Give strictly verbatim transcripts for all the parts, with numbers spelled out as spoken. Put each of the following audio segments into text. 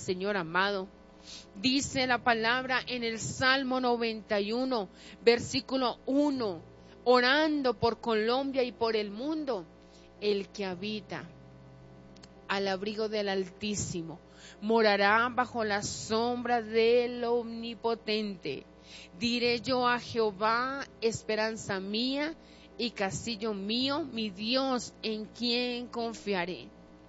Señor amado. Dice la palabra en el Salmo noventa y uno, versículo uno, orando por Colombia y por el mundo, el que habita al abrigo del Altísimo morará bajo la sombra del Omnipotente. Diré yo a Jehová, esperanza mía y castillo mío, mi Dios, en quien confiaré.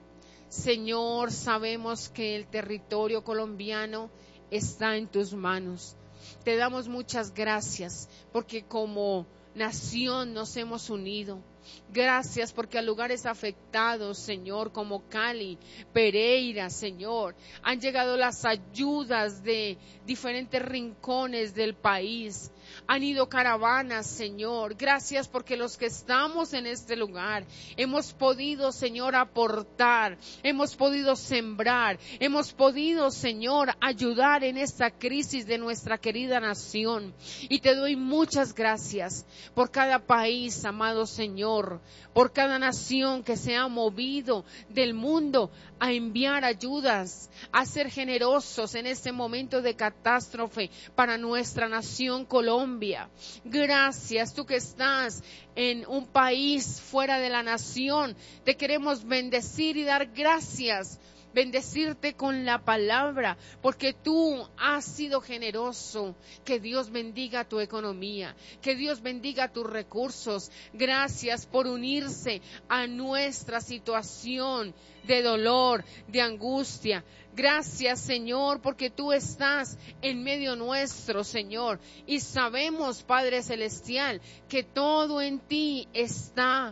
Señor, sabemos que el territorio colombiano está en tus manos. Te damos muchas gracias porque como nación nos hemos unido. Gracias porque a lugares afectados, Señor, como Cali, Pereira, Señor, han llegado las ayudas de diferentes rincones del país. Han ido caravanas, Señor. Gracias porque los que estamos en este lugar hemos podido, Señor, aportar, hemos podido sembrar, hemos podido, Señor, ayudar en esta crisis de nuestra querida nación. Y te doy muchas gracias por cada país, amado Señor, por cada nación que se ha movido del mundo a enviar ayudas, a ser generosos en este momento de catástrofe para nuestra nación Colombia. Gracias, tú que estás en un país fuera de la nación, te queremos bendecir y dar gracias. Bendecirte con la palabra, porque tú has sido generoso. Que Dios bendiga tu economía, que Dios bendiga tus recursos. Gracias por unirse a nuestra situación de dolor, de angustia. Gracias, Señor, porque tú estás en medio nuestro, Señor. Y sabemos, Padre Celestial, que todo en ti está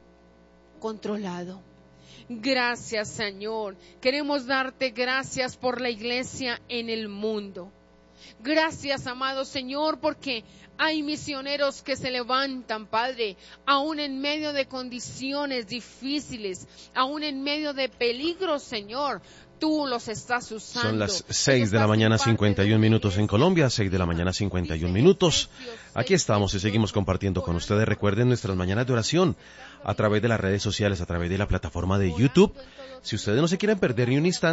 controlado. Gracias, Señor. Queremos darte gracias por la iglesia en el mundo. Gracias, amado Señor, porque hay misioneros que se levantan, Padre, aún en medio de condiciones difíciles, aún en medio de peligros, Señor. Tú los estás usando. Son las seis de la mañana, cincuenta y un minutos en Colombia, seis de la mañana, cincuenta y un minutos. Aquí estamos y seguimos compartiendo con ustedes. Recuerden nuestras mañanas de oración a través de las redes sociales, a través de la plataforma de YouTube. Si ustedes no se quieren perder ni un instante,